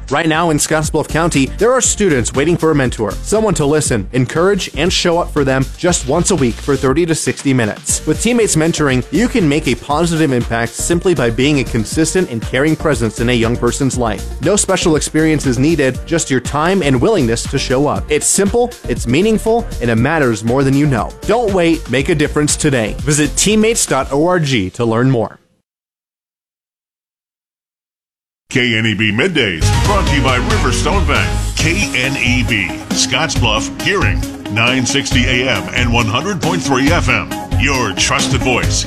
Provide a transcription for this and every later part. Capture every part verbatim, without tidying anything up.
Right now in Scottsbluff County, there are students waiting for a mentor, someone to listen, encourage, and show up for them just once a week for thirty to sixty minutes. With Teammates Mentoring, you can make a positive impact simply by being a consistent and caring presence in a young person's life. No special experience is needed, just your time and willingness to show up. It's simple, it's meaningful, and it matters more than you know. Don't wait, make a difference today. Visit teammates dot org to learn more. K N E B Middays, brought to you by Riverstone Bank. K N E B, Scottsbluff, Gearing, nine sixty A M and one hundred point three F M. Your trusted voice.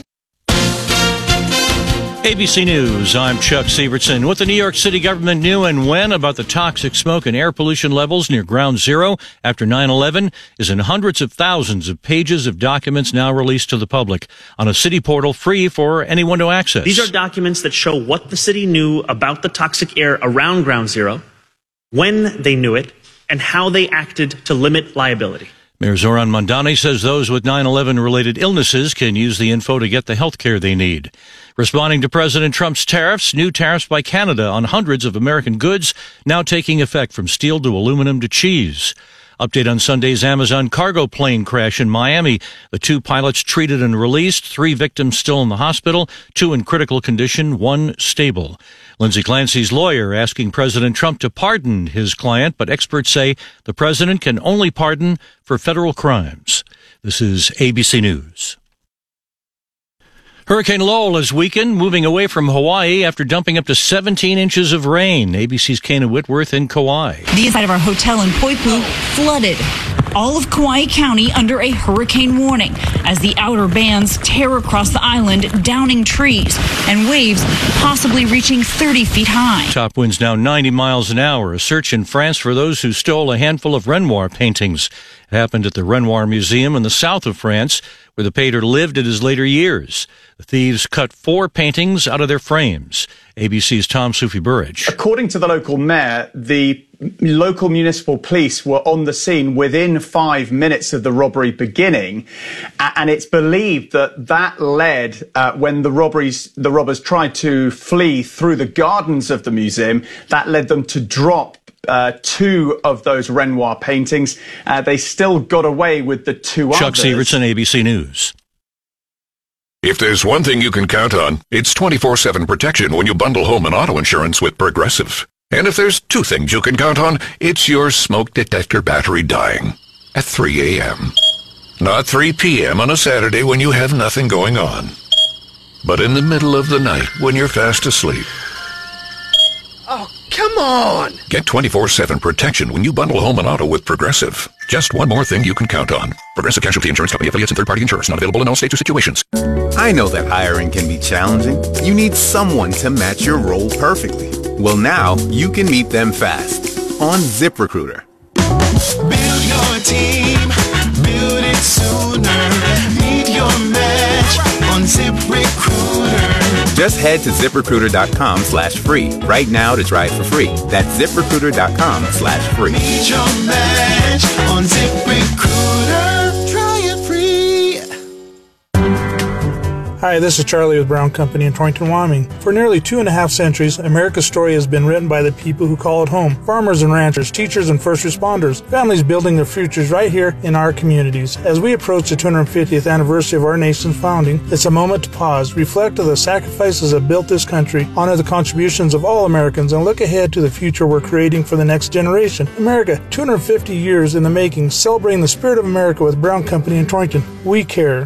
A B C News, I'm Chuck Sievertson. What the New York City government knew and when about the toxic smoke and air pollution levels near Ground Zero after nine eleven is in hundreds of thousands of pages of documents now released to the public on a city portal free for anyone to access. These are documents that show what the city knew about the toxic air around Ground Zero, when they knew it, and how they acted to limit liability. Mayor Zoran Mondani says those with nine eleven related illnesses can use the info to get the health care they need. Responding to President Trump's tariffs, new tariffs by Canada on hundreds of American goods now taking effect from steel to aluminum to cheese. Update on Sunday's Amazon cargo plane crash in Miami. The two pilots treated and released, three victims still in the hospital, two in critical condition, one stable. Lindsay Clancy's lawyer asking President Trump to pardon his client, but experts say the president can only pardon for federal crimes. This is A B C News. Hurricane Lowell has weakened, moving away from Hawaii after dumping up to seventeen inches of rain. A B C's Kana Whitworth in Kauai. The inside of our hotel in Poipu flooded. All of Kauai County under a hurricane warning as the outer bands tear across the island, downing trees and waves possibly reaching thirty feet high. Top winds now ninety miles an hour. A search in France for those who stole a handful of Renoir paintings. It happened at the Renoir Museum in the south of France, where the painter lived in his later years. The thieves cut four paintings out of their frames. A B C's Tom Sufi-Burridge. According to the local mayor, the local municipal police were on the scene within five minutes of the robbery beginning, and it's believed that that led, uh, when the robberies, the robbers tried to flee through the gardens of the museum, that led them to drop Uh, two of those Renoir paintings. Uh, they still got away with the two Chuck others. Chuck Sievertson, A B C News. If there's one thing you can count on, it's twenty-four seven protection when you bundle home and auto insurance with Progressive. And if there's two things you can count on, it's your smoke detector battery dying at three A M Not three P M on a Saturday when you have nothing going on, but in the middle of the night when you're fast asleep. Oh, come on! Get twenty-four seven protection when you bundle home and auto with Progressive. Just one more thing you can count on. Progressive Casualty Insurance Company, affiliates and third-party insurance. Not available in all states or situations. I know that hiring can be challenging. You need someone to match your role perfectly. Well, now you can meet them fast on ZipRecruiter. Build your team. Build it sooner. Meet your match on ZipRecruiter. Just head to ZipRecruiter.com slash free right now to try it for free. That's ZipRecruiter.com slash free. Meet your match on ZipRecruiter. Try it free. Hi, this is Charlie with Brown Company in Torrington, Wyoming. For nearly two and a half centuries, America's story has been written by the people who call it home. Farmers and ranchers, teachers and first responders, families building their futures right here in our communities. As we approach the two hundred fiftieth anniversary of our nation's founding, it's a moment to pause, reflect on the sacrifices that built this country, honor the contributions of all Americans, and look ahead to the future we're creating for the next generation. America, two hundred fifty years in the making, celebrating the spirit of America with Brown Company in Torrington. We care.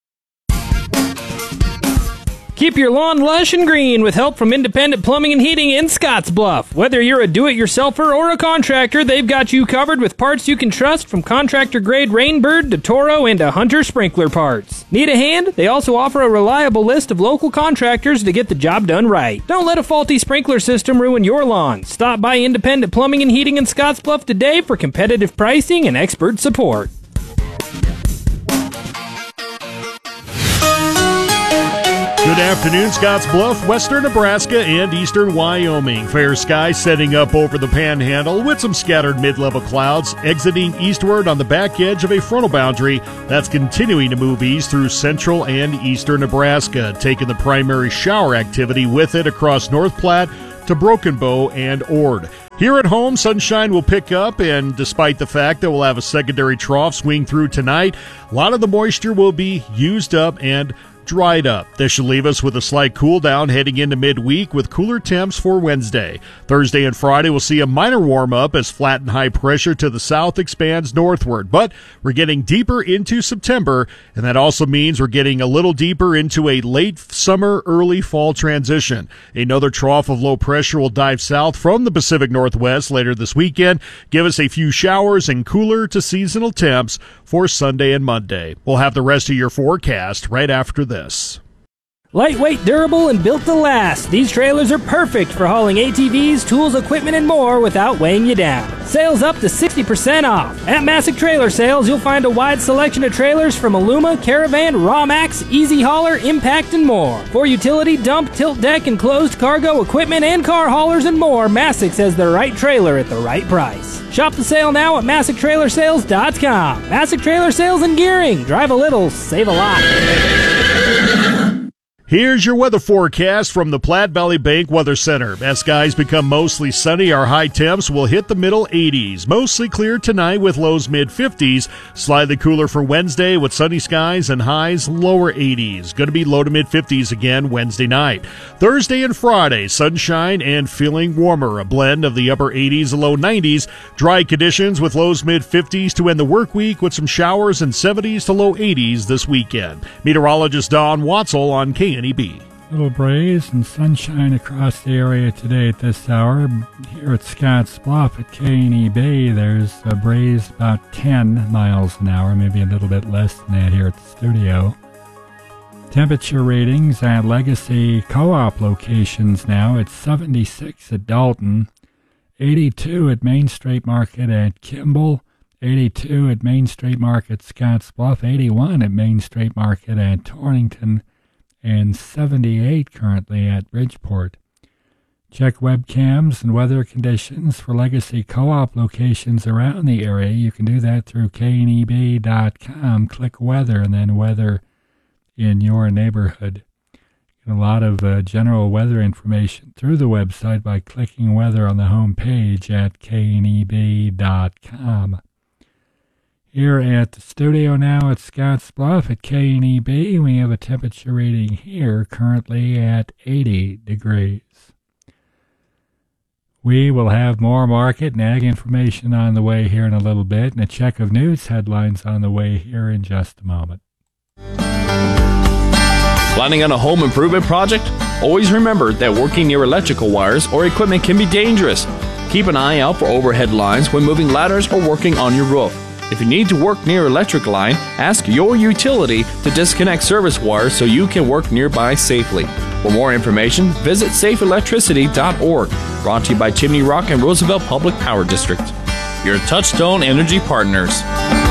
Keep your lawn lush and green with help from Independent Plumbing and Heating in Scottsbluff. Whether you're a do-it-yourselfer or a contractor, they've got you covered with parts you can trust, from contractor-grade Rainbird to Toro and to Hunter sprinkler parts. Need a hand? They also offer a reliable list of local contractors to get the job done right. Don't let a faulty sprinkler system ruin your lawn. Stop by Independent Plumbing and Heating in Scottsbluff today for competitive pricing and expert support. Good afternoon, Scottsbluff, western Nebraska, and eastern Wyoming. Fair skies setting up over the Panhandle with some scattered mid-level clouds exiting eastward on the back edge of a frontal boundary that's continuing to move east through central and eastern Nebraska, taking the primary shower activity with it across North Platte to Broken Bow and Ord. Here at home, sunshine will pick up, and despite the fact that we'll have a secondary trough swing through tonight, a lot of the moisture will be used up and dried up. This should leave us with a slight cool down heading into midweek with cooler temps for Wednesday. Thursday and Friday will see a minor warm up as flat and high pressure to the south expands northward. But we're getting deeper into September, and that also means we're getting a little deeper into a late summer, early fall transition. Another trough of low pressure will dive south from the Pacific Northwest later this weekend, give us a few showers and cooler to seasonal temps for Sunday and Monday. We'll have the rest of your forecast right after this. Lightweight, durable, and built to last. These trailers are perfect for hauling A T Vs, tools, equipment, and more without weighing you down. Sales up to sixty percent off. At Massick Trailer Sales, you'll find a wide selection of trailers from Aluma, Caravan, Rawmax, Easy Hauler, Impact, and more. For utility, dump, tilt deck, and closed cargo equipment and car haulers and more, Massick has the right trailer at the right price. Shop the sale now at Massick Trailer Sales dot com. Massick Trailer Sales and Gearing. Drive a little, save a lot. Here's your weather forecast from the Platte Valley Bank Weather Center. As skies become mostly sunny, our high temps will hit the middle eighties. Mostly clear tonight with lows mid-fifties. Slightly cooler for Wednesday with sunny skies and highs lower eighties. Going to be low to mid-fifties again Wednesday night. Thursday and Friday, sunshine and feeling warmer. A blend of the upper eighties and low nineties. Dry conditions with lows mid-fifties to end the work week with some showers and seventies to low eighties this weekend. Meteorologist Don Watzel on K N E B. Little breeze and sunshine across the area today at this hour. Here at Scotts Bluff at K N E B, there's a breeze about ten miles an hour, maybe a little bit less than that here at the studio. Temperature readings at Legacy Co-op locations now. It's seventy-six at Dalton, eighty-two at Main Street Market at Kimball, eighty-two at Main Street Market Scotts Bluff, eighty-one at Main Street Market at Torrington, and seventy-eight currently at Bridgeport. Check webcams and weather conditions for Legacy Co-op locations around the area. You can do that through K N E B dot com. Click weather and then weather in your neighborhood. Get a lot of uh, general weather information through the website by clicking weather on the home page at K N E B dot com. Here at the studio now at Scotts Bluff at K N E B, we have a temperature reading here currently at eighty degrees. We will have more market and ag information on the way here in a little bit, and a check of news headlines on the way here in just a moment. Planning on a home improvement project? Always remember that working near electrical wires or equipment can be dangerous. Keep an eye out for overhead lines when moving ladders or working on your roof. If you need to work near electric line, ask your utility to disconnect service wires so you can work nearby safely. For more information, visit safe electricity dot org. Brought to you by Chimney Rock and Roosevelt Public Power District. Your Touchstone Energy Partners.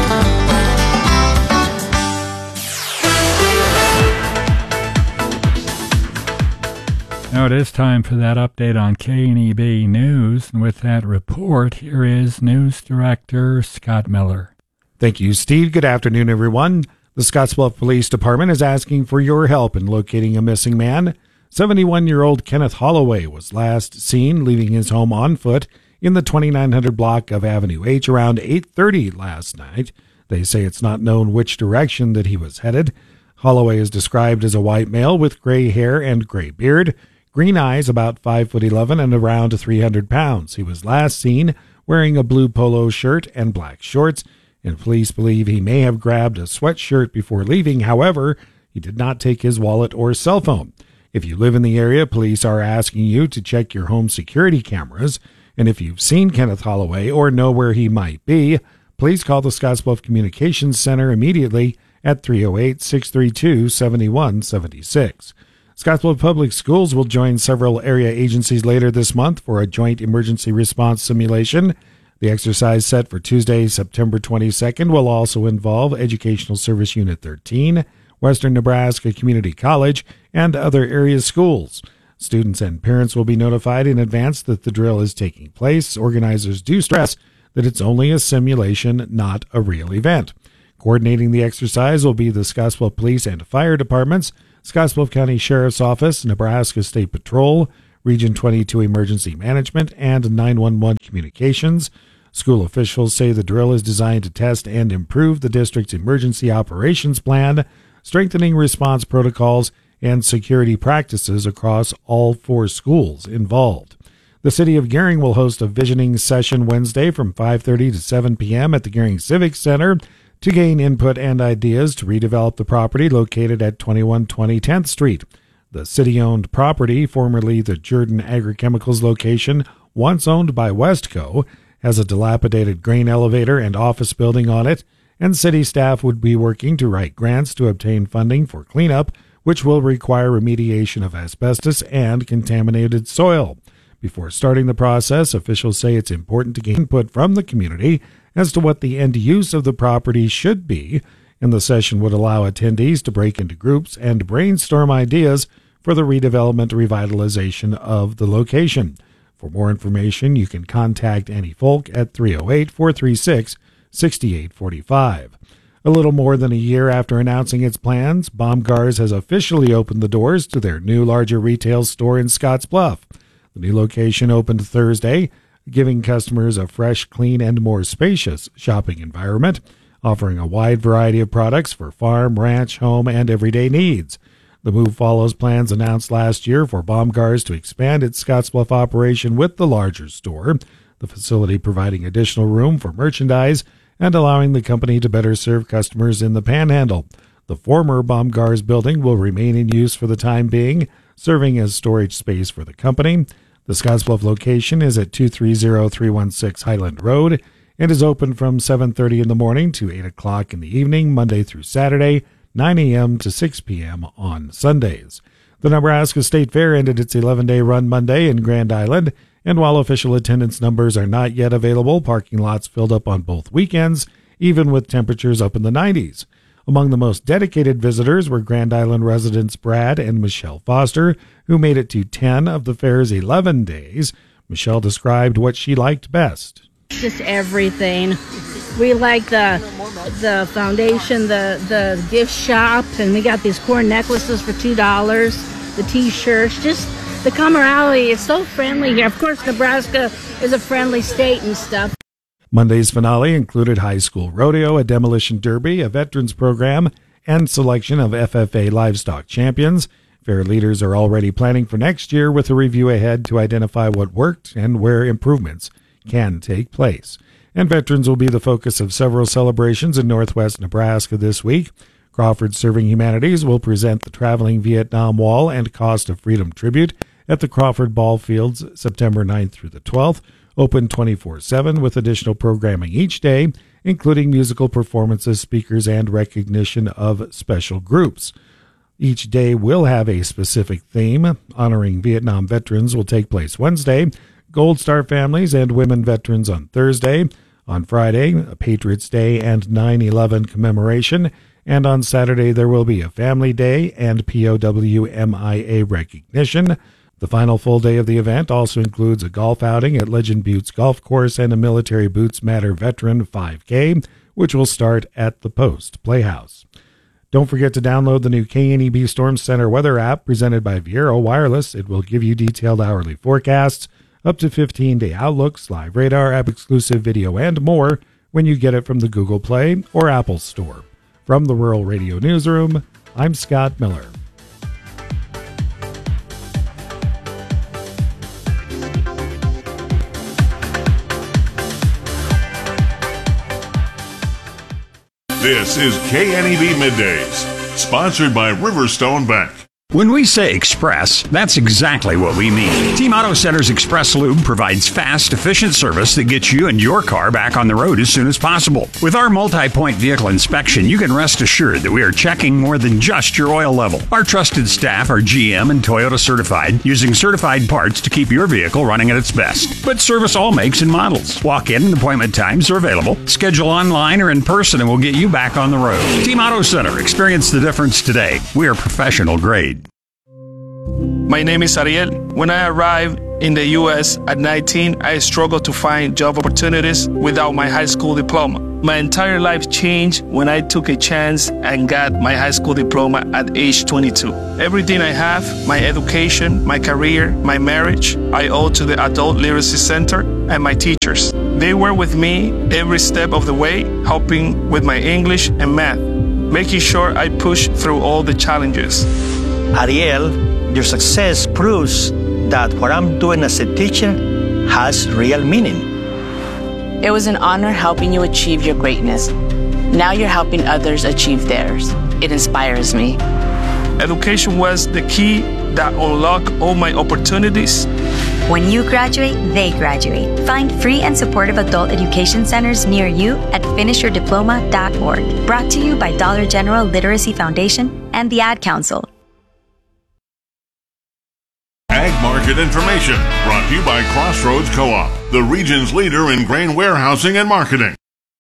Now it is time for that update on K N E B News, and with that report, here is News Director Scott Miller. Thank you, Steve. Good afternoon, everyone. The Scottsbluff Police Department is asking for your help in locating a missing man. seventy-one-year-old Kenneth Holloway was last seen leaving his home on foot in the twenty-nine hundred block of Avenue H around eight thirty last night. They say it's not known which direction that he was headed. Holloway is described as a white male with gray hair and gray beard, green eyes, about five foot eleven and around three hundred pounds. He was last seen wearing a blue polo shirt and black shorts, and police believe he may have grabbed a sweatshirt before leaving. However, he did not take his wallet or cell phone. If you live in the area, police are asking you to check your home security cameras, and if you've seen Kenneth Holloway or know where he might be, please call the Scottsbluff Communications Center immediately at three oh eight, six three two, seven one seven six. Scottsbluff Public Schools will join several area agencies later this month for a joint emergency response simulation. The exercise set for Tuesday, September twenty-second, will also involve Educational Service Unit thirteen, Western Nebraska Community College, and other area schools. Students and parents will be notified in advance that the drill is taking place. Organizers do stress that it's only a simulation, not a real event. Coordinating the exercise will be the Scottsbluff Police and Fire Departments, Scottsbluff County Sheriff's Office, Nebraska State Patrol, Region twenty-two Emergency Management, and nine one one communications. School officials say the drill is designed to test and improve the district's emergency operations plan, strengthening response protocols and security practices across all four schools involved. The City of Gering will host a visioning session Wednesday from five thirty to seven p.m. at the Gering Civic Center to gain input and ideas to redevelop the property located at twenty-one twenty tenth Street. The city-owned property, formerly the Jordan Agrochemicals location, once owned by Westco, has a dilapidated grain elevator and office building on it, and city staff would be working to write grants to obtain funding for cleanup, which will require remediation of asbestos and contaminated soil. Before starting the process, officials say it's important to gain input from the community as to what the end use of the property should be, and the session would allow attendees to break into groups and brainstorm ideas for the redevelopment revitalization of the location. For more information, you can contact Annie Folk at three oh eight, four three six, six eight four five. A little more than a year after announcing its plans, Baumgars has officially opened the doors to their new larger retail store in Scottsbluff. The new location opened Thursday, giving customers a fresh, clean, and more spacious shopping environment, offering a wide variety of products for farm, ranch, home, and everyday needs. The move follows plans announced last year for Baumgars to expand its Scottsbluff operation with the larger store, the facility providing additional room for merchandise and allowing the company to better serve customers in the Panhandle. The former Baumgars building will remain in use for the time being, serving as storage space for the company. The Scottsbluff location is at two three zero, three one six Highland Road and is open from seven thirty in the morning to eight o'clock in the evening, Monday through Saturday, nine a.m. to six p.m. on Sundays. The Nebraska State Fair ended its eleven-day run Monday in Grand Island, and while official attendance numbers are not yet available, parking lots filled up on both weekends, even with temperatures up in the nineties. Among the most dedicated visitors were Grand Island residents Brad and Michelle Foster, who made it to ten of the fair's eleven days. Michelle described what she liked best. Just everything. We like the the foundation, the, the gift shop, and we got these corn necklaces for two dollars, the T-shirts, just the camaraderie. It's so friendly here. Of course, Nebraska is a friendly state and stuff. Monday's finale included high school rodeo, a demolition derby, a veterans program, and selection of F F A livestock champions. Fair leaders are already planning for next year with a review ahead to identify what worked and where improvements can take place. And veterans will be the focus of several celebrations in northwest Nebraska this week. Crawford Serving Humanities will present the Traveling Vietnam Wall and Cost of Freedom tribute at the Crawford Ball Fields September ninth through the twelfth. Open twenty-four seven with additional programming each day, including musical performances, speakers, and recognition of special groups. Each day will have a specific theme. Honoring Vietnam veterans will take place Wednesday, Gold Star families and women veterans on Thursday. On Friday, a Patriots Day and nine eleven commemoration. And on Saturday, there will be a Family Day and P O W M I A recognition. The final full day of the event also includes a golf outing at Legend Buttes Golf Course and a Military Boots Matter Veteran five K, which will start at the Post Playhouse. Don't forget to download the new K N E B Storm Center weather app presented by Viero Wireless. It will give you detailed hourly forecasts, up to fifteen-day outlooks, live radar, app-exclusive video, and more when you get it from the Google Play or Apple Store. From the Rural Radio Newsroom, I'm Scott Miller. This is K N E B Middays, sponsored by Riverstone Bank. When we say express, that's exactly what we mean. Team Auto Center's Express Lube provides fast, efficient service that gets you and your car back on the road as soon as possible. With our multi-point vehicle inspection, you can rest assured that we are checking more than just your oil level. Our trusted staff are G M and Toyota certified, using certified parts to keep your vehicle running at its best. But service all makes and models. Walk-in and appointment times are available. Schedule online or in person and we'll get you back on the road. Team Auto Center. Experience the difference today. We are professional grade. My name is Ariel. When I arrived, In the U S, at nineteen, I struggled to find job opportunities without my high school diploma. My entire life changed when I took a chance and got my high school diploma at age twenty-two. Everything I have, my education, my career, my marriage, I owe to the Adult Literacy Center and my teachers. They were with me every step of the way, helping with my English and math, making sure I push through all the challenges. Ariel, your success proves that what I'm doing as a teacher has real meaning. It was an honor helping you achieve your greatness. Now you're helping others achieve theirs. It inspires me. Education was the key that unlocked all my opportunities. When you graduate, they graduate. Find free and supportive adult education centers near you at finish your diploma dot org. Brought to you by Dollar General Literacy Foundation and the Ad Council. Ag Market Information, brought to you by Crossroads Co-op, the region's leader in grain warehousing and marketing.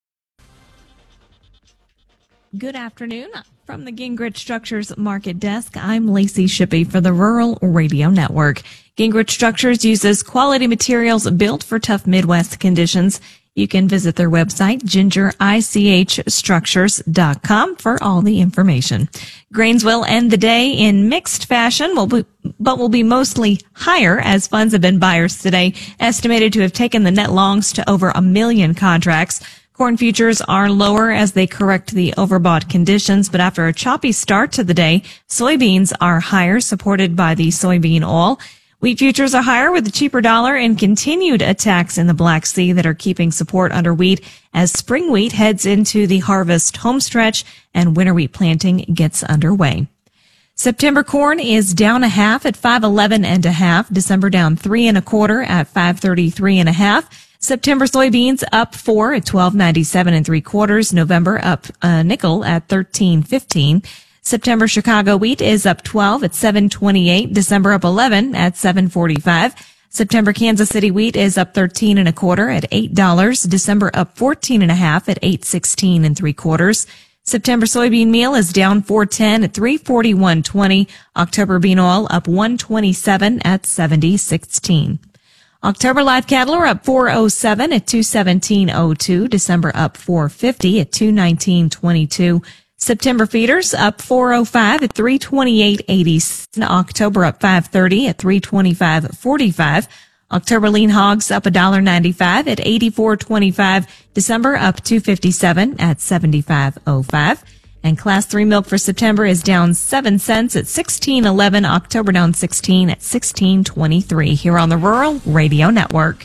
Good afternoon. From the Gingrich Structures Market Desk, I'm Lacey Shippey for the Rural Radio Network. Gingrich Structures uses quality materials built for tough Midwest conditions. You can visit their website, ginger I C H structures dot com, for all the information. Grains will end the day in mixed fashion, will be, but will be mostly higher as funds have been buyers today, estimated to have taken the net longs to over a million contracts. Corn futures are lower as they correct the overbought conditions, but after a choppy start to the day, soybeans are higher, supported by the soybean oil. Wheat futures are higher with the cheaper dollar and continued attacks in the Black Sea that are keeping support under wheat as spring wheat heads into the harvest homestretch and winter wheat planting gets underway. September corn is down a half at five eleven and a half. December down three and a quarter at five thirty-three and a half. September soybeans up four at twelve ninety-seven and three quarters. November up a nickel at thirteen fifteen. September Chicago wheat is up twelve at seven twenty-eight. December up eleven at seven forty-five. September Kansas City wheat is up thirteen and a quarter at eight dollars. December up fourteen and a half at eight sixteen and three quarters. September soybean meal is down four ten at three forty-one twenty. October bean oil up one twenty-seven at seventy sixteen. October live cattle are up four oh seven at two seventeen oh two. December up four fifty at two nineteen twenty-two. September feeders up four oh five at three twenty-eight eighty. October up five thirty at three twenty-five forty-five. October lean hogs up one ninety-five at eighty-four twenty-five. December up two fifty-seven at seventy-five oh five. And class three milk for September is down seven cents at sixteen eleven. October down sixteen at sixteen twenty-three. Here on the Rural Radio Network.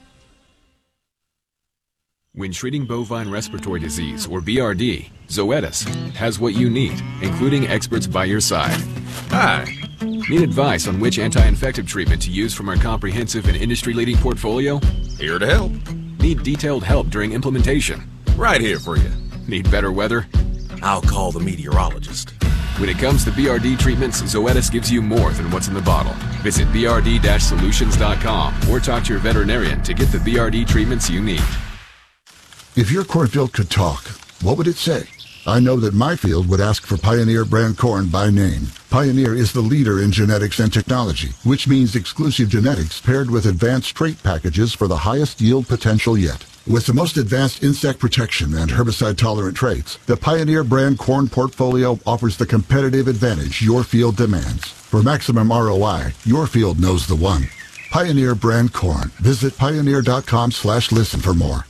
When treating bovine respiratory disease, or B R D, Zoetis has what you need, including experts by your side. Hi. Need advice on which anti-infective treatment to use from our comprehensive and industry-leading portfolio? Here to help. Need detailed help during implementation? Right here for you. Need better weather? I'll call the meteorologist. When it comes to B R D treatments, Zoetis gives you more than what's in the bottle. Visit B R D solutions dot com or talk to your veterinarian to get the B R D treatments you need. If your cornfield could talk, what would it say? I know that my field would ask for Pioneer brand corn by name. Pioneer is the leader in genetics and technology, which means exclusive genetics paired with advanced trait packages for the highest yield potential yet. With the most advanced insect protection and herbicide-tolerant traits, the Pioneer brand corn portfolio offers the competitive advantage your field demands. For maximum R O I, your field knows the one. Pioneer brand corn. Visit pioneer dot com slash listen for more.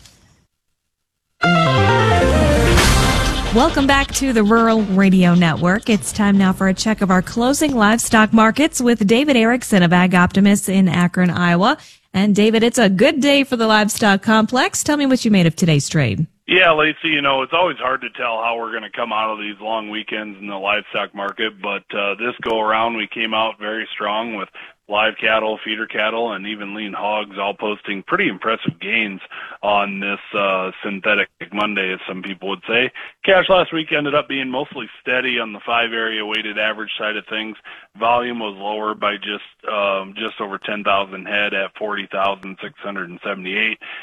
Welcome back to the Rural Radio Network. It's time now for a check of our closing livestock markets with David Erickson of Ag Optimist in Akron, Iowa. And David, it's a good day for the livestock complex. Tell me what you made of today's trade. Yeah, Lacey, you know, it's always hard to tell how we're going to come out of these long weekends in the livestock market, but uh, this go around we came out very strong with live cattle, feeder cattle, and even lean hogs all posting pretty impressive gains on this uh, synthetic Monday, as some people would say. Cash last week ended up being mostly steady on the five-area weighted average side of things. Volume was lower by just um, just over ten thousand head at forty thousand six hundred seventy-eight,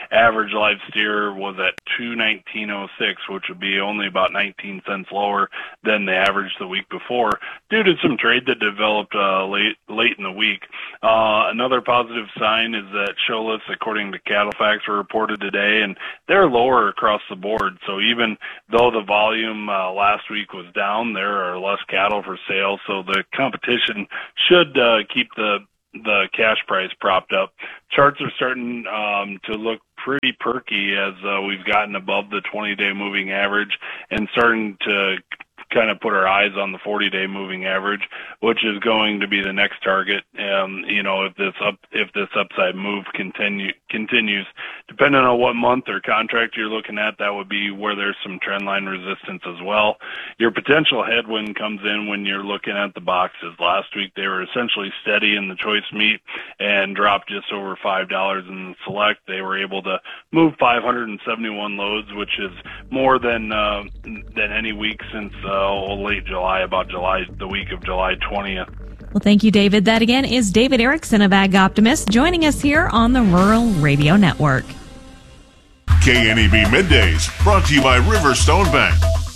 average live steer was at two nineteen oh six, which would be only about nineteen cents lower than the average the week before, due to some trade that developed uh, late late in the week. Uh, another positive sign is that show lists, according to CattleFax, were reported today, and they're lower across the board. So even though the volume uh, last week was down, there are less cattle for sale. So the competition should uh, keep the the cash price propped up. Charts are starting um, to look pretty perky as uh, we've gotten above the twenty-day moving average and starting to kind of put our eyes on the forty-day moving average, which is going to be the next target. Um, you know, if this up if this upside move continue continues, depending on what month or contract you're looking at, that would be where there's some trend line resistance as well. Your potential headwind comes in when you're looking at the boxes. Last week they were essentially steady in the choice meat and dropped just over five dollars in the select. They were able to move five hundred seventy-one loads, which is more than uh, than any week since uh, late July, about July, the week of July twentieth. Well, thank you, David. That again is David Erickson of Ag Optimist joining us here on the Rural Radio Network. K N E B Middays, brought to you by Riverstone Bank.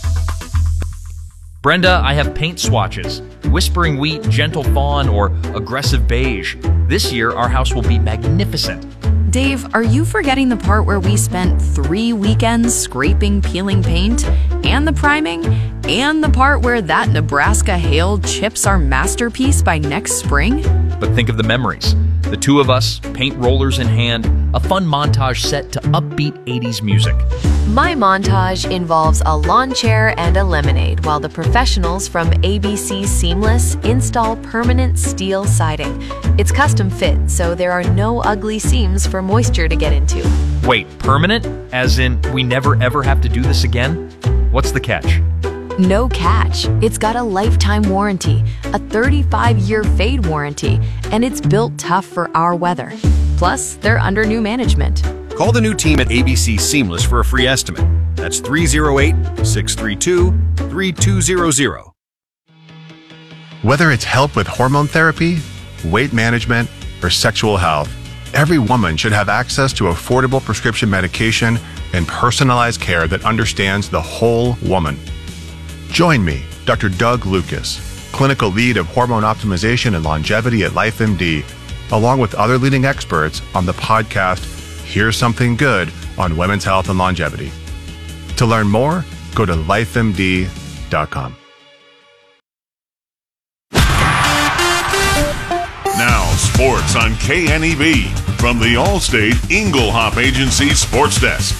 Brenda, I have paint swatches. Whispering Wheat, Gentle Fawn, or Aggressive Beige. This year, our house will be magnificent. Dave, are you forgetting the part where we spent three weekends scraping, peeling paint, and the priming, and the part where that Nebraska hail chips our masterpiece by next spring? But think of the memories. The two of us, paint rollers in hand, a fun montage set to upbeat eighties music. My montage involves a lawn chair and a lemonade, while the professionals from A B C Seamless install permanent steel siding. It's custom fit, so there are no ugly seams for moisture to get into. Wait, permanent? As in, we never ever have to do this again? What's the catch? No catch. It's got a lifetime warranty, a thirty-five year fade warranty, and it's built tough for our weather. Plus, they're under new management. Call the new team at A B C Seamless for a free estimate. That's three oh eight, six three two, three two zero zero. Whether it's help with hormone therapy, weight management, or sexual health, every woman should have access to affordable prescription medication and personalized care that understands the whole woman. Join me, Doctor Doug Lucas, clinical lead of hormone optimization and longevity at LifeMD, along with other leading experts on the podcast Here's Something Good on Women's Health and Longevity. To learn more, go to life M D dot com. Now, sports on K N E B from the Allstate Inglehop Agency Sports Desk.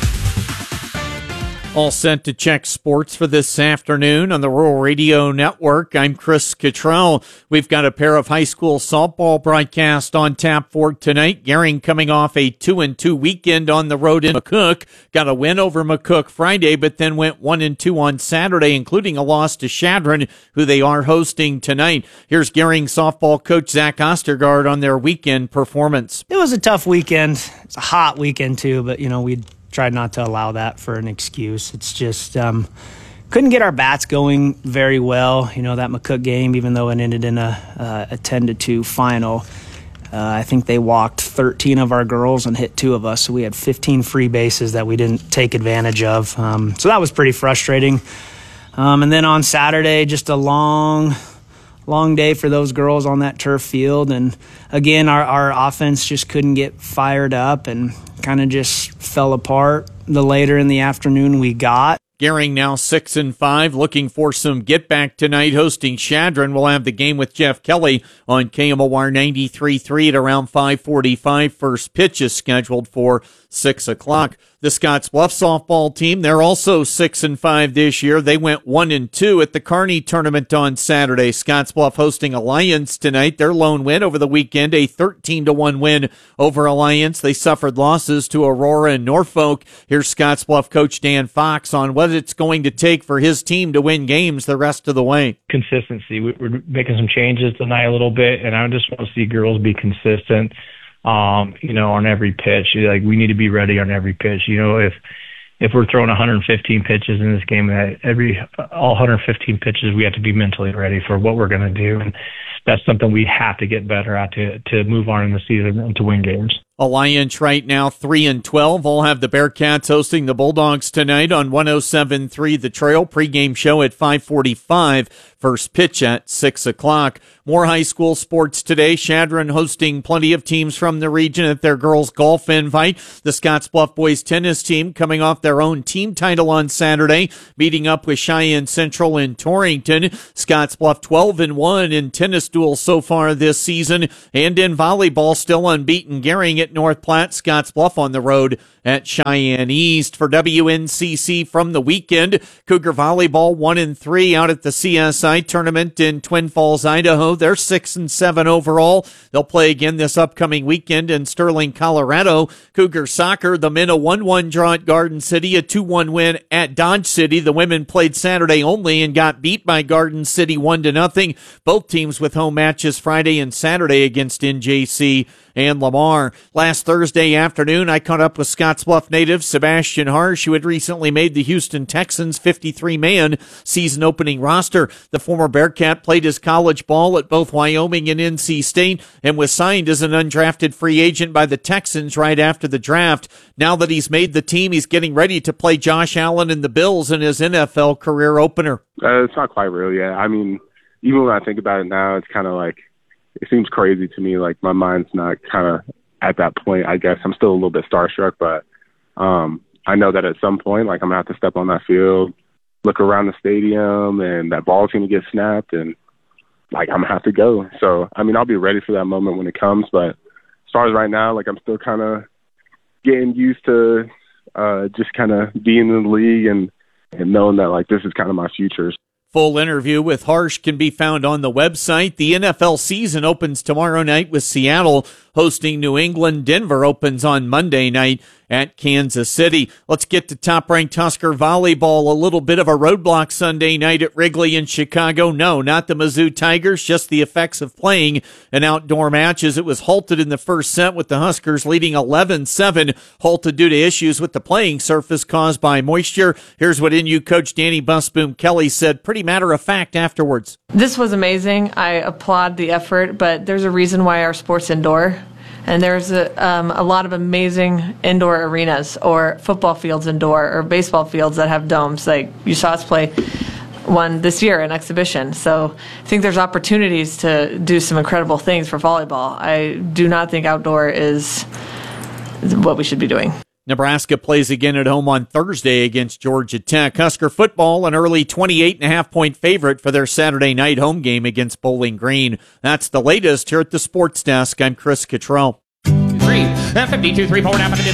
All set to check sports for this afternoon on the Rural Radio Network. I'm Chris Cottrell. We've got a pair of high school softball broadcasts on tap for tonight. Gering coming off a two and two weekend on the road in McCook. Got a win over McCook Friday, but then went one and two on Saturday, including a loss to Chadron, who they are hosting tonight. Here's Gering softball coach Zach Ostergaard on their weekend performance. It was a tough weekend. It's a hot weekend too, but you know, we tried not to allow that for an excuse. It's just um, couldn't get our bats going very well. You know, that McCook game, even though it ended in a, uh, a ten to two final, uh, I think they walked thirteen of our girls and hit two of us. So we had fifteen free bases that we didn't take advantage of. Um, so that was pretty frustrating. Um, and then on Saturday, just a long, long day for those girls on that turf field. And again, our, our offense just couldn't get fired up and kind of just fell apart the later in the afternoon we got. Gering now six and five, looking for some get back tonight, hosting Chadron. We'll have the game with Jeff Kelly on K M O R ninety-three point three at around five forty-five. First pitch is scheduled for six o'clock. The Scottsbluff softball team, they're also six and five this year. They went one and two at the Kearney tournament on Saturday. Scottsbluff hosting Alliance tonight. Their lone win over the weekend, a thirteen to one win over Alliance. They suffered losses to Aurora and Norfolk. Here's Scottsbluff coach Dan Fox on what it's going to take for his team to win games the rest of the way. Consistency. We're making some changes tonight a little bit, and I just want to see girls be consistent. Um, you know, on every pitch, like we need to be ready on every pitch. You know, if if we're throwing one hundred fifteen pitches in this game, every all one hundred fifteen pitches, we have to be mentally ready for what we're going to do, and that's something we have to get better at to to move on in the season and to win games. Alliance right now three and twelve. All have the Bearcats hosting the Bulldogs tonight on one oh seven point three The Trail. Pregame show at five forty-five. First pitch at six o'clock. More high school sports today. Chadron hosting plenty of teams from the region at their girls golf invite. The Scottsbluff boys tennis team coming off their own team title on Saturday, meeting up with Cheyenne Central in Torrington. Scottsbluff twelve and one in tennis duels so far this season. And in volleyball, still unbeaten Gehring at North Platte. Scottsbluff on the road at Cheyenne East. For W N C C from the weekend, Cougar volleyball one and three out at the C S I tournament in Twin Falls, Idaho. They're six and seven overall. They'll play again this upcoming weekend in Sterling, Colorado. Cougar soccer, the men a one one draw at Garden City, a two one win at Dodge City. The women played Saturday only and got beat by Garden City one to nothing. Both teams with home matches Friday and Saturday against N J C and Lamar. Last Thursday afternoon, I caught up with Scottsbluff native Sebastian Harsh, who had recently made the Houston Texans fifty-three man season opening roster. The former Bearcat played his college ball at both Wyoming and N C State and was signed as an undrafted free agent by the Texans right after the draft. Now that he's made the team, he's getting ready to play Josh Allen and the Bills in his N F L career opener. Uh, it's not quite real yet. I mean, even when I think about it now, it's kind of like, it seems crazy to me. Like, my mind's not kind of at that point. I guess I'm still a little bit starstruck, but um, I know that at some point, like, I'm going to have to step on that field, look around the stadium, and that ball's going to get snapped, and, like, I'm going to have to go. So, I mean, I'll be ready for that moment when it comes, but as far as right now, like, I'm still kind of getting used to uh, just kind of being in the league and, and knowing that, like, this is kind of my future. Full interview with Harsh can be found on the website. The N F L season opens tomorrow night with Seattle hosting New England. Denver opens on Monday night at Kansas City. Let's get to top-ranked Husker volleyball. A little bit of a roadblock Sunday night at Wrigley in Chicago. No, not the Mizzou Tigers, just the effects of playing an outdoor match as it was halted in the first set with the Huskers leading eleven seven, halted due to issues with the playing surface caused by moisture. Here's what N U coach Danny Busboom Kelly said pretty matter-of-fact afterwards. This was amazing. I applaud the effort, but there's a reason why our sport's indoor. And there's a, um, a lot of amazing indoor arenas or football fields indoor or baseball fields that have domes. Like you saw us play one this year, an exhibition. So I think there's opportunities to do some incredible things for volleyball. I do not think outdoor is what we should be doing. Nebraska plays again at home on Thursday against Georgia Tech. Husker football, an early twenty-eight and a half point favorite for their Saturday night home game against Bowling Green. That's the latest here at the Sports Desk. I'm Chris Cottrell. Three, fifty-two, three, four, down,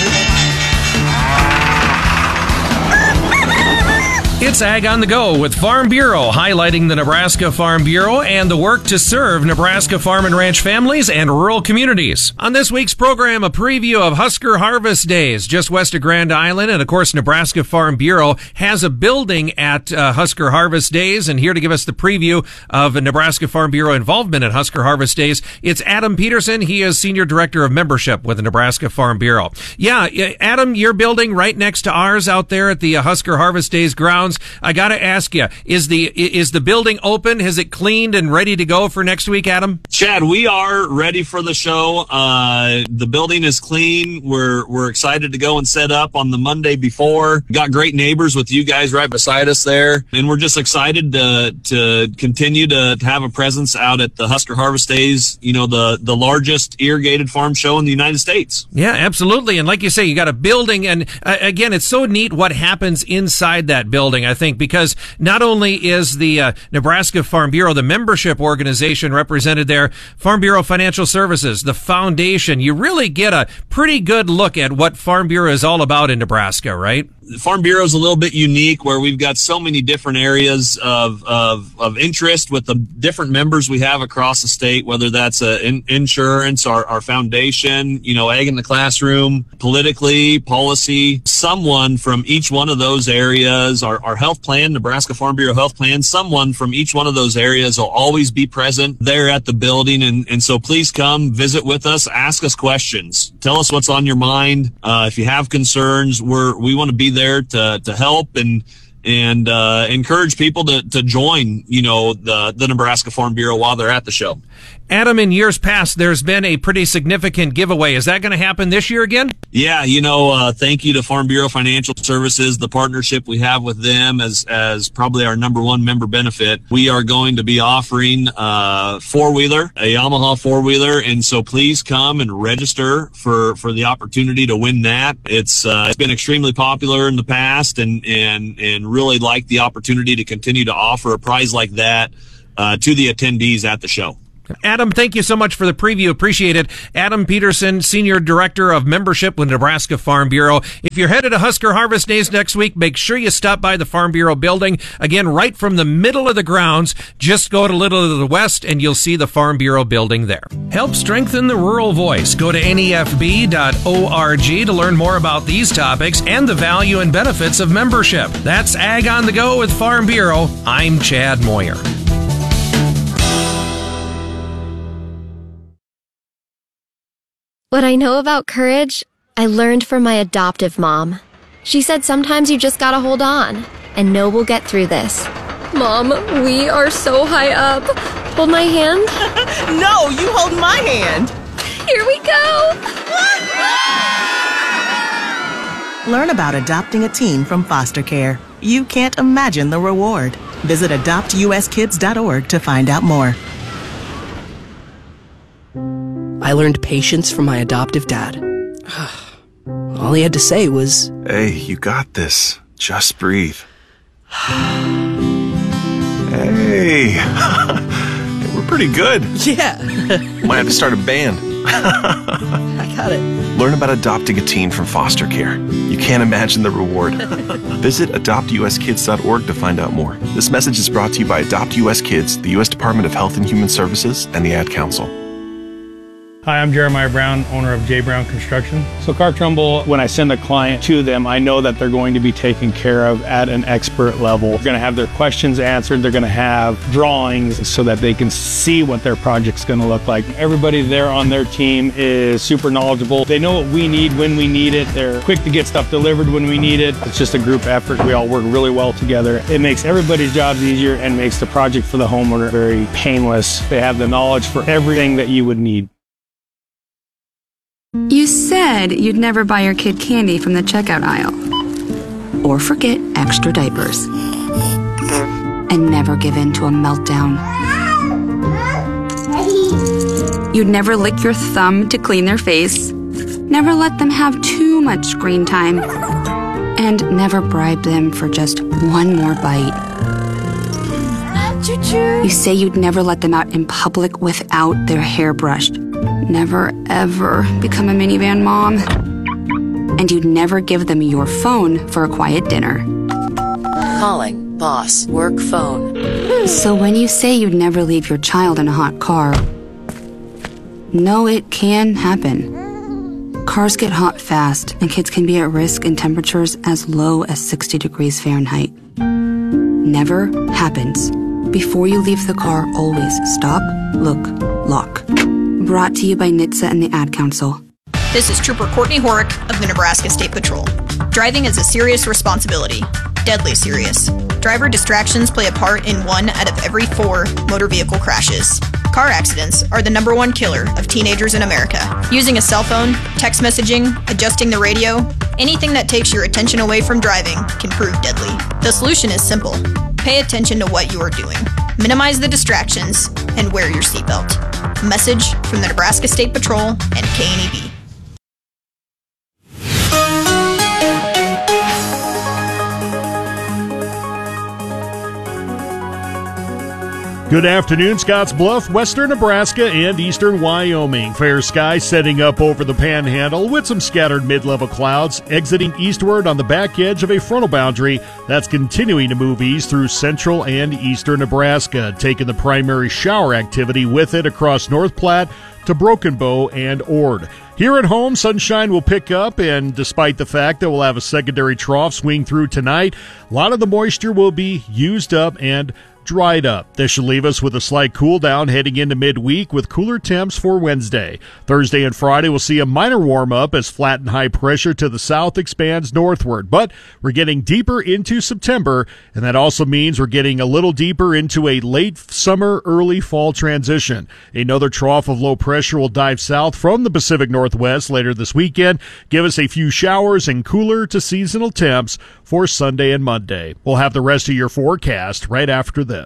It's Ag on the Go with Farm Bureau, highlighting the Nebraska Farm Bureau and the work to serve Nebraska farm and ranch families and rural communities. On this week's program, a preview of Husker Harvest Days just west of Grand Island. And of course, Nebraska Farm Bureau has a building at uh, Husker Harvest Days. And here to give us the preview of a Nebraska Farm Bureau involvement at Husker Harvest Days, it's Adam Peterson. He is Senior Director of Membership with the Nebraska Farm Bureau. Yeah, Adam, your building right next to ours out there at the uh, Husker Harvest Days grounds. I got to ask you, is the is the building open? Has it cleaned and ready to go for next week, Adam? Chad, we are ready for the show. Uh, the building is clean. We're we're excited to go and set up on the Monday before. Got great neighbors with you guys right beside us there, and we're just excited to to continue to, to have a presence out at the Husker Harvest Days. You know, the the largest irrigated farm show in the United States. Yeah, absolutely. And like you say, you got a building, and uh, again, it's so neat what happens inside that building. I think, because not only is the uh, Nebraska Farm Bureau, the membership organization represented there, Farm Bureau Financial Services, the foundation, you really get a pretty good look at what Farm Bureau is all about in Nebraska, right? Farm Bureau is a little bit unique where we've got so many different areas of, of, of interest with the different members we have across the state, whether that's uh, in, insurance, our, our foundation, you know, ag in the classroom, politically, policy, someone from each one of those areas, our, our health plan, Nebraska Farm Bureau health plan, someone from each one of those areas will always be present there at the building. And, and so please come visit with us, ask us questions, tell us what's on your mind. Uh, if you have concerns, we're, we want to be there to, to help and, and, uh, encourage people to, to join, you know, the, the Nebraska Farm Bureau while they're at the show. Adam, in years past, there's been a pretty significant giveaway. Is that going to happen this year again? Yeah, you know, uh, thank you to Farm Bureau Financial Services, the partnership we have with them as as probably our number one member benefit. We are going to be offering a four-wheeler, a Yamaha four-wheeler, and so please come and register for, for the opportunity to win that. It's uh, it's been extremely popular in the past, and, and, and really like the opportunity to continue to offer a prize like that uh, to the attendees at the show. Adam, thank you so much for the preview. Appreciate it. Adam Peterson, Senior Director of Membership with Nebraska Farm Bureau. If you're headed to Husker Harvest Days next week, make sure you stop by the Farm Bureau building. Again, right from the middle of the grounds, just go to a little to the west and you'll see the Farm Bureau building there. Help strengthen the rural voice. Go to N E F B dot org to learn more about these topics and the value and benefits of membership. That's Ag on the Go with Farm Bureau. I'm Chad Moyer. What I know about courage, I learned from my adoptive mom. She said sometimes you just gotta hold on, and know we'll get through this. Mom, we are so high up. Hold my hand. No, you hold my hand. Here we go. Learn about adopting a teen from foster care. You can't imagine the reward. Visit adopt U S kids dot org to find out more. I learned patience from my adoptive dad. All he had to say was, "Hey, you got this. Just breathe." Hey, we're pretty good. Yeah. Might have to start a band. I got it. Learn about adopting a teen from foster care. You can't imagine the reward. Visit adopt U S kids dot org to find out more. This message is brought to you by Adopt U S Kids, the U S Department of Health and Human Services, and the Ad Council. Hi, I'm Jeremiah Brown, owner of J. Brown Construction. So Car Trumbull, when I send a client to them, I know that they're going to be taken care of at an expert level. They're going to have their questions answered. They're going to have drawings so that they can see what their project's going to look like. Everybody there on their team is super knowledgeable. They know what we need when we need it. They're quick to get stuff delivered when we need it. It's just a group effort. We all work really well together. It makes everybody's jobs easier and makes the project for the homeowner very painless. They have the knowledge for everything that you would need. You said you'd never buy your kid candy from the checkout aisle. Or forget extra diapers. And never give in to a meltdown. You'd never lick your thumb to clean their face. Never let them have too much screen time. And never bribe them for just one more bite. You say you'd never let them out in public without their hair brushed. Never, ever become a minivan mom. And you'd never give them your phone for a quiet dinner. Calling boss work phone. So when you say you'd never leave your child in a hot car, no, it can happen. Cars get hot fast, and kids can be at risk in temperatures as low as sixty degrees Fahrenheit. Never happens. Before you leave the car, always stop, look, lock. Brought to you by N H T S A and the Ad Council. This is Trooper Courtney Horick of the Nebraska State Patrol. Driving is a serious responsibility. Deadly serious. Driver distractions play a part in one out of every four motor vehicle crashes. Car accidents are the number one killer of teenagers in America. Using a cell phone, text messaging, adjusting the radio, anything that takes your attention away from driving can prove deadly. The solution is simple. Pay attention to what you are doing. Minimize the distractions and wear your seatbelt. A message from the Nebraska State Patrol and K N E B. Good afternoon, Scotts Bluff, western Nebraska, and eastern Wyoming. Fair skies setting up over the Panhandle with some scattered mid-level clouds exiting eastward on the back edge of a frontal boundary that's continuing to move east through central and eastern Nebraska, taking the primary shower activity with it across North Platte to Broken Bow and Ord. Here at home, sunshine will pick up, and despite the fact that we'll have a secondary trough swing through tonight, a lot of the moisture will be used up and dried up. This should leave us with a slight cool down heading into midweek with cooler temps for Wednesday. Thursday and Friday we'll see a minor warm up as flat and high pressure to the south expands northward. But we're getting deeper into September, and that also means we're getting a little deeper into a late summer, early fall transition. Another trough of low pressure will dive south from the Pacific Northwest later this weekend, give us a few showers and cooler to seasonal temps for Sunday and Monday. We'll have the rest of your forecast right after this.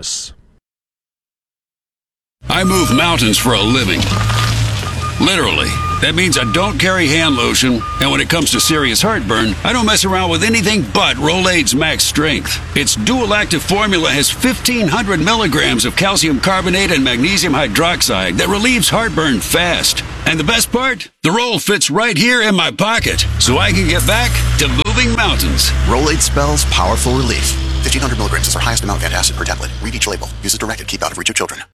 I move mountains for a living. Literally. That means I don't carry hand lotion, and when it comes to serious heartburn, I don't mess around with anything but Rolaids Max Strength. Its dual-active formula has fifteen hundred milligrams of calcium carbonate and magnesium hydroxide that relieves heartburn fast. And the best part? The roll fits right here in my pocket, so I can get back to moving mountains. Rolaids spells powerful relief. fifteen hundred milligrams is our highest amount of antacid per tablet. Read each label. Use as directed. Keep out of reach of children.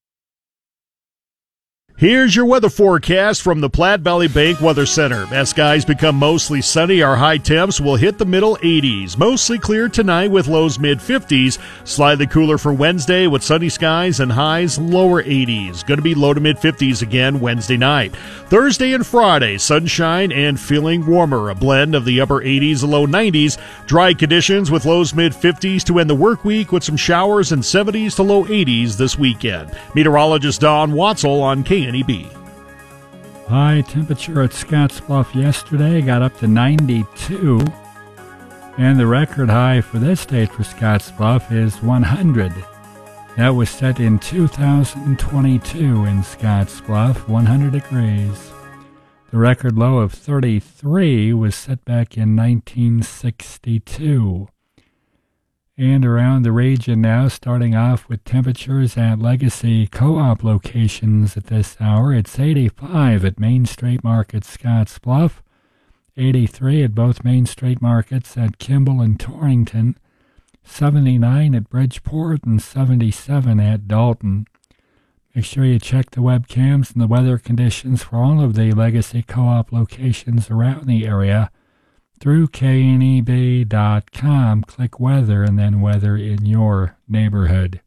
Here's your weather forecast from the Platte Valley Bank Weather Center. As skies become mostly sunny, our high temps will hit the middle eighties. Mostly clear tonight with lows mid-fifties. Slightly cooler for Wednesday with sunny skies and highs lower eighties. Going to be low to mid-fifties again Wednesday night. Thursday and Friday, sunshine and feeling warmer. A blend of the upper eighties and low nineties. Dry conditions with lows mid-fifties to end the work week with some showers and seventies to low eighties this weekend. Meteorologist Don Watzel on K N E B. High temperature at Scottsbluff yesterday got up to ninety-two, and the record high for this date for Scottsbluff is one hundred. That was set in two thousand twenty-two in Scottsbluff, one hundred degrees. The record low of thirty-three was set back in nineteen sixty-two. And around the region now, starting off with temperatures at Legacy Co-op locations at this hour. It's eighty-five at Main Street Market, Scottsbluff, eighty-three at both Main Street Markets at Kimball and Torrington, seventy-nine at Bridgeport, and seventy-seven at Dalton. Make sure you check the webcams and the weather conditions for all of the Legacy Co-op locations around the area through K N E B dot com. Click weather and then weather in your neighborhood.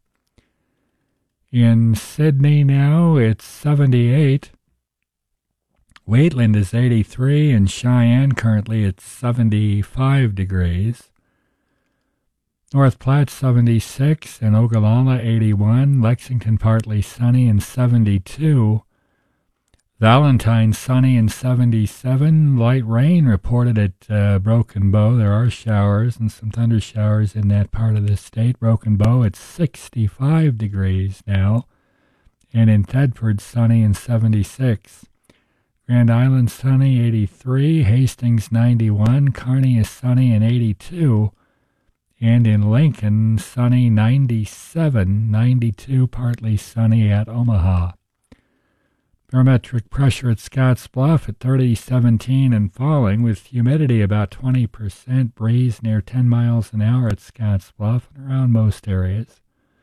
In Sydney now, it's seventy-eight. Wheatland is eighty-three, and Cheyenne currently at seventy-five degrees. North Platte seventy-six, and Ogallala eighty-one. Lexington partly sunny and seventy-two. Valentine sunny and seventy-seven. Light rain reported at uh, Broken Bow. There are showers and some thunder showers in that part of the state. Broken Bow at sixty-five degrees now. And in Thetford sunny and seventy-six. Grand Island sunny, eighty-three. Hastings ninety-one. Kearney is sunny and eighty-two. And in Lincoln sunny, ninety-seven. ninety-two partly sunny at Omaha. Barometric pressure at Scottsbluff at thirty seventeen and falling, with humidity about twenty percent, breeze near ten miles an hour at Scottsbluff and around most areas.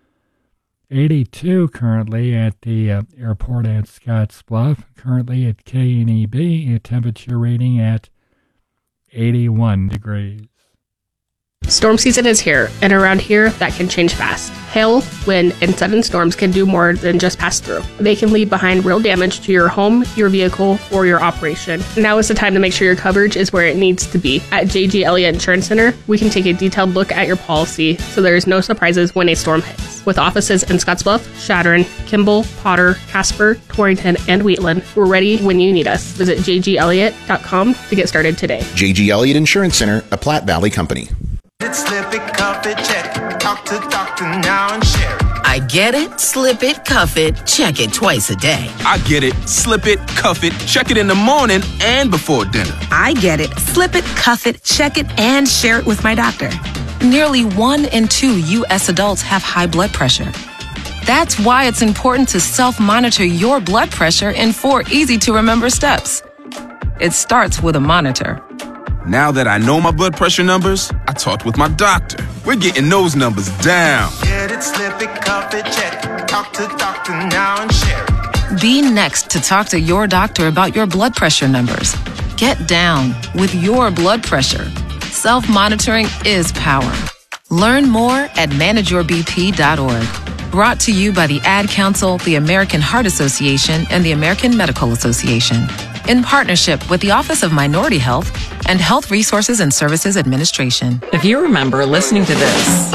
eighty-two currently at the uh, airport at Scottsbluff. Currently at K N E B, a temperature reading at eighty-one degrees. Storm season is here, and around here, that can change fast. Hail, wind, and sudden storms can do more than just pass through. They can leave behind real damage to your home, your vehicle, or your operation. Now is the time to make sure your coverage is where it needs to be. At J G Elliott Insurance Center, we can take a detailed look at your policy so there is no surprises when a storm hits. With offices in Scottsbluff, Chadron, Kimball, Potter, Casper, Torrington, and Wheatland, we're ready when you need us. Visit j g elliott dot com to get started today. J G Elliott Insurance Center, a Platte Valley company. Slip it, cuff it, check it. Talk to doctor now and share it. I get it, slip it, cuff it, check it twice a day. I get it, slip it, cuff it, check it in the morning and before dinner. I get it, slip it, cuff it, check it, and share it with my doctor. Nearly one in two U S adults have high blood pressure. That's why it's important to self-monitor your blood pressure in four easy-to-remember steps. It starts with a monitor. Now that I know my blood pressure numbers, I talked with my doctor. We're getting those numbers down. Get it, slip it, cuff it, check it. Talk to doctor now and share it. Be next to talk to your doctor about your blood pressure numbers. Get down with your blood pressure. Self-monitoring is power. Learn more at manage your b p dot org. Brought to you by the Ad Council, the American Heart Association, and the American Medical Association. In partnership with the Office of Minority Health and Health Resources and Services Administration. If you remember listening to this,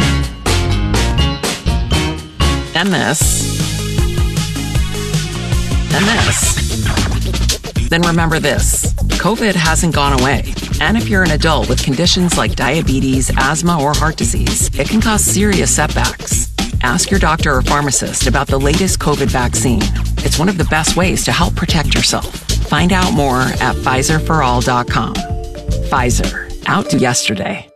and this, and this, then remember this. COVID hasn't gone away. And if you're an adult with conditions like diabetes, asthma, or heart disease, it can cause serious setbacks. Ask your doctor or pharmacist about the latest COVID vaccine. It's one of the best ways to help protect yourself. Find out more at Pfizer for all dot com. Pfizer, out yesterday.